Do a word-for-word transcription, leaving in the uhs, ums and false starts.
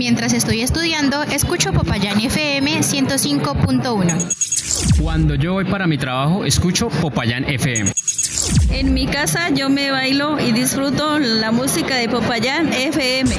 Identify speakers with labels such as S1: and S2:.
S1: mientras estoy estudiando, escucho Popayán F M ciento cinco punto uno.
S2: Cuando yo voy para mi trabajo, escucho Popayán F M.
S3: En mi casa yo me bailo y disfruto la música de Popayán F M.